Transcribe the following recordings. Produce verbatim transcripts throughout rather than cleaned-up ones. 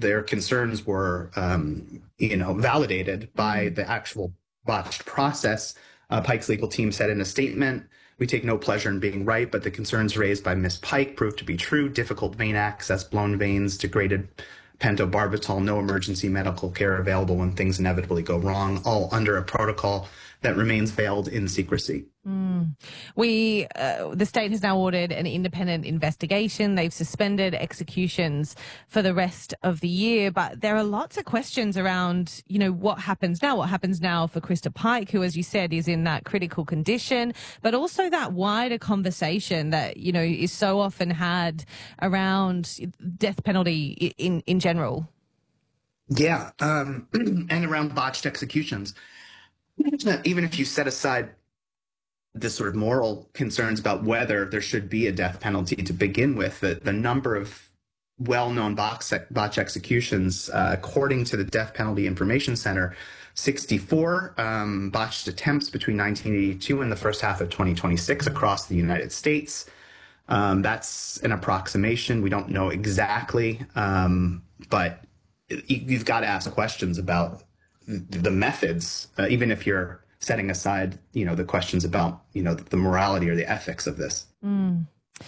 their concerns were, um, you know, validated by the actual botched process. Uh, Pike's legal team said in a statement, "We take no pleasure in being right, but the concerns raised by Miz Pike proved to be true. Difficult vein access, blown veins, degraded pentobarbital, no emergency medical care available when things inevitably go wrong, all under a protocol that remains veiled in secrecy." Mm. We, uh, the state has now ordered an independent investigation. They've suspended executions for the rest of the year, but there are lots of questions around, you know, what happens now, what happens now for Krista Pike, who, as you said, is in that critical condition, but also that wider conversation that, you know, is so often had around death penalty in, in general. Yeah. Um, and around botched executions. Even if you set aside the sort of moral concerns about whether there should be a death penalty to begin with, the, the number of well-known botch, botch executions, uh, according to the Death Penalty Information Center, sixty-four um, botched attempts between nineteen eighty-two and the first half of twenty twenty-six across the United States. Um, that's an approximation. We don't know exactly, um, but you've got to ask questions about the methods, uh, even if you're setting aside, you know, the questions about, you know, the morality or the ethics of this. Mm.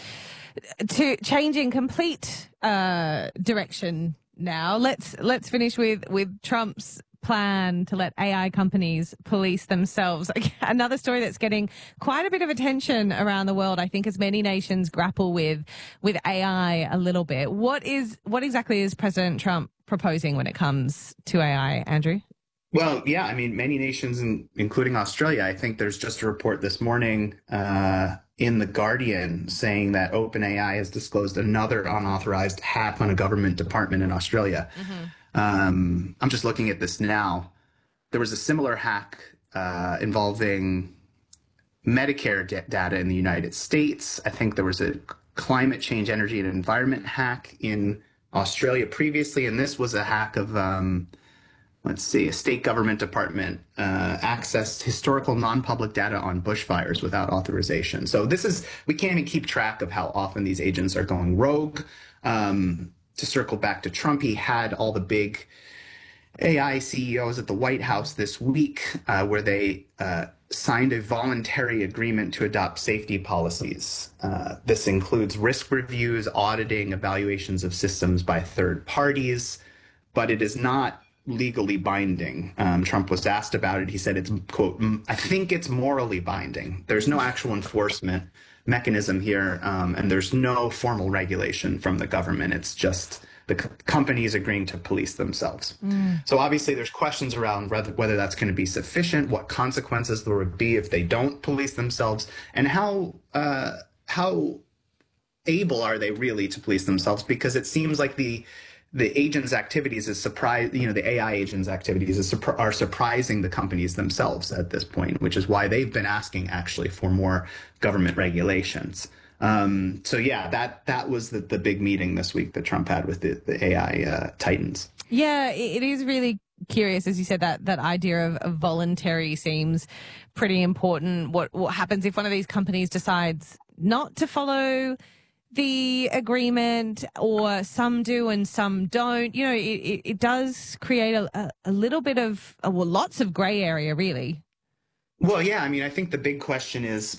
To changing complete uh, direction now, let's let's finish with with Trump's plan to let A I companies police themselves. Another story that's getting quite a bit of attention around the world, I think, as many nations grapple with with A I a little bit. What is what exactly is President Trump proposing when it comes to A I, Andrew? Well, yeah, I mean, many nations, in, including Australia, I think there's just a report this morning uh, in The Guardian saying that OpenAI has disclosed another unauthorized hack on a government department in Australia. Mm-hmm. Um, I'm just looking at this now. There was a similar hack uh, involving Medicare d- data in the United States. I think there was a climate change, energy, and environment hack in Australia previously, and this was a hack of... Um, Let's see, a state government department uh, accessed historical non-public data on bushfires without authorization. So this is, we can't even keep track of how often these agents are going rogue. Um, to circle back to Trump, he had all the big A I C E Os at the White House this week uh, where they uh, signed a voluntary agreement to adopt safety policies. Uh, this includes risk reviews, auditing, evaluations of systems by third parties, but it is not legally binding. Um, Trump was asked about it. He said it's, quote, "I think it's morally binding." There's no actual enforcement mechanism here, um, and there's no formal regulation from the government. It's just the c- companies agreeing to police themselves. Mm. So obviously there's questions around whether, whether that's going to be sufficient, what consequences there would be if they don't police themselves, and how uh, how able are they really to police themselves? Because it seems like the the agent's activities is surprise, you know, the A I agent's activities is, are surprising the companies themselves at this point, which is why they've been asking actually for more government regulations. Um, so yeah, that that was the, the big meeting this week that Trump had with the, the A I uh, titans. Yeah, it is really curious, as you said, that that idea of, of voluntary seems pretty important. What what happens if one of these companies decides not to follow the agreement, or some do and some don't? You know, it, it, it does create a, a, a little bit of, uh, well, lots of gray area, really. Well, yeah, I mean, I think the big question is,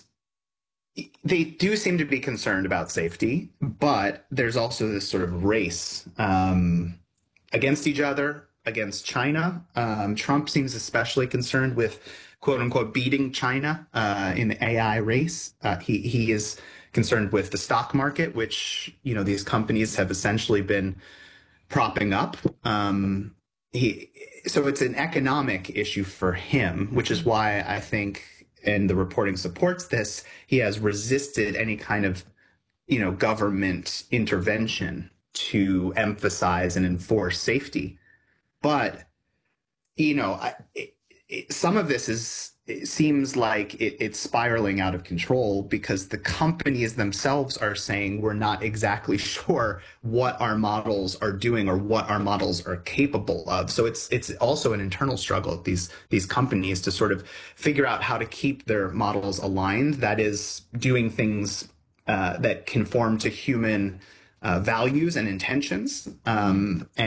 they do seem to be concerned about safety, but there's also this sort of race um, against each other, against China. Um, Trump seems especially concerned with, quote unquote, beating China uh, in the A I race. Uh, he he is concerned with the stock market, which, you know, these companies have essentially been propping up. Um, he so it's an economic issue for him, which is why I think, and the reporting supports this, he has resisted any kind of, you know, government intervention to emphasize and enforce safety. But, you know, I, it, it, some of this is, it seems like it, it's spiraling out of control because the companies themselves are saying we're not exactly sure what our models are doing or what our models are capable of. So it's it's also an internal struggle of these these companies to sort of figure out how to keep their models aligned. That is, doing things uh, that conform to human uh, values and intentions. Um, and